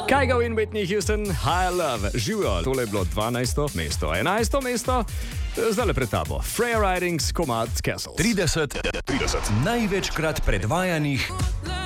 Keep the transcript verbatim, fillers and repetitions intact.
Kygo in Whitney Houston, High Love, živijo, tole je bilo dvanajsto mesto, enajsto mesto, zdaj le pred tabo, Freya Ridings, komad Castle. trideset, trideset največkrat predvajanih